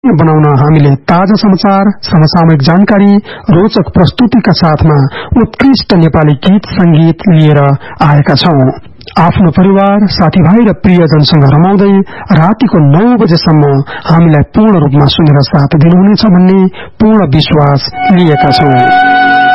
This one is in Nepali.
बनाउन हामीले ताजा समाचार, समसामयिक जानकारी, रोचक प्रस्तुतिका साथमा उत्कृष्ट नेपाली गीत संगीत लिएर आएका छौं। आफ्नो परिवार, साथीभाइ र प्रियजनसँग रमाउँदै रातिको 9 बजेसम्म हामीलाई पूर्ण रूपमा सुनेर साथ दिनुहुनेछ भन्ने पूर्ण विश्वास लिएका छौं।